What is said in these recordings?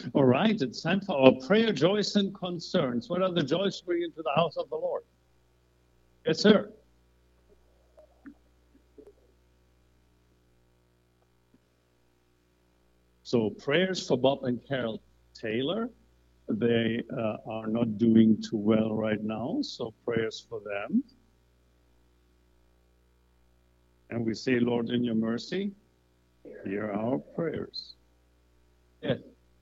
All right, it's time for our prayer, joys, and concerns. What are the joys to bring into the house of the Lord? Yes, sir. So prayers for Bob and Carol Taylor. They are not doing too well right now, so prayers for them. And we say, Lord, in your mercy, hear our prayers. Yes.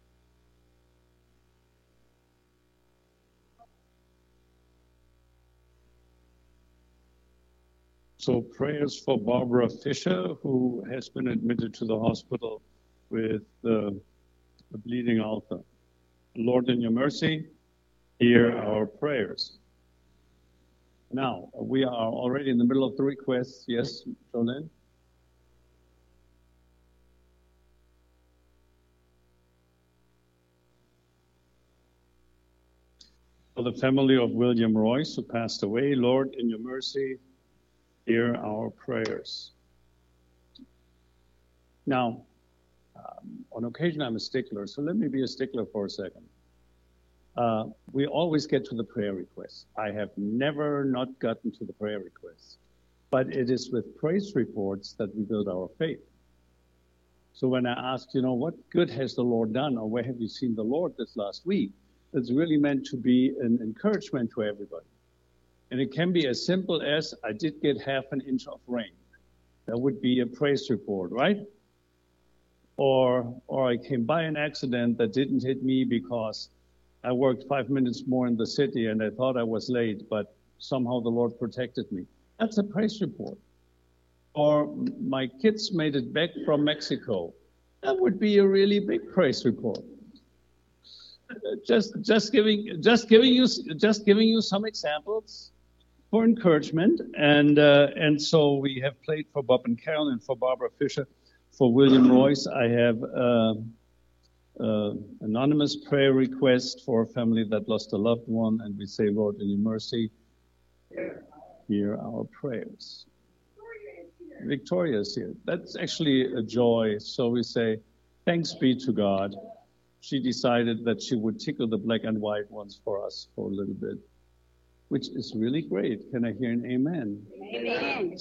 So prayers for Barbara Fisher, who has been admitted to the hospital with a bleeding ulcer. Lord, in your mercy, hear our prayers. Now, we are already in the middle of the requests. Yes, Jolene? For the family of William Royce, who passed away, Lord, in your mercy, hear our prayers. Now, on occasion, I'm a stickler, so let me be a stickler for a second. We always get to the prayer requests. I have never not gotten to the prayer requests. But it is with praise reports that we build our faith. So when I ask, what good has the Lord done, or where have you seen the Lord this last week, it's really meant to be an encouragement to everybody. And it can be as simple as, I did get half an inch of rain. That would be a praise report, right? Or I came by an accident that didn't hit me because I worked 5 minutes more in the city and I thought I was late, but somehow the Lord protected me. That's a praise report. Or my kids made it back from Mexico. That would be a really big praise report. Just giving you some examples for encouragement, and so we have played for Bob and Carol and for Barbara Fisher. For William Royce, I have anonymous prayer request for a family that lost a loved one, and we say, Lord, in your mercy, hear our prayers. Victoria is here. That's actually a joy. So we say, thanks be to God. She decided that she would tickle the black and white ones for us for a little bit, which is really great. Can I hear an amen? Amen.